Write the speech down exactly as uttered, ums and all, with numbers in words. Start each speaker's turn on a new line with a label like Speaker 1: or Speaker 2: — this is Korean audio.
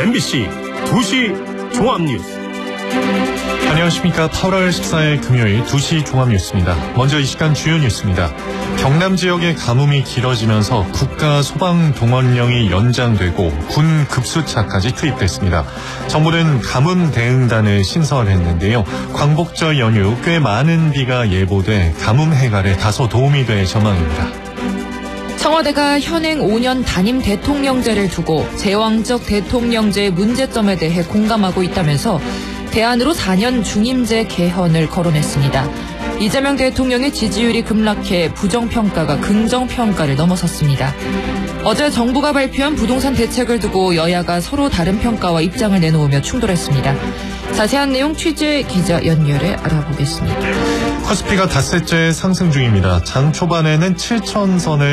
Speaker 1: 엠비씨 두 시 종합뉴스.
Speaker 2: 안녕하십니까. 팔월 십사일 금요일 두 시 종합뉴스입니다. 먼저 이 시간 주요 뉴스입니다. 경남 지역의 가뭄이 길어지면서 국가 소방동원령이 연장되고 군 급수차까지 투입됐습니다. 정부는 가뭄 대응단을 신설했는데요. 광복절 연휴 꽤 많은 비가 예보돼 가뭄 해결에 다소 도움이 될 전망입니다.
Speaker 3: 청와대가 현행 오 년 단임 대통령제를 두고 제왕적 대통령제의 문제점에 대해 공감하고 있다면서 대안으로 사 년 중임제 개헌을 거론했습니다. 이재명 대통령의 지지율이 급락해 부정평가가 긍정평가를 넘어섰습니다. 어제 정부가 발표한 부동산 대책을 두고 여야가 서로 다른 평가와 입장을 내놓으며 충돌했습니다. 자세한 내용 취재 기자 연결해 알아보겠습니다.
Speaker 2: 코스피가 닷새째 상승 중입니다. 장 초반에는 칠천 선을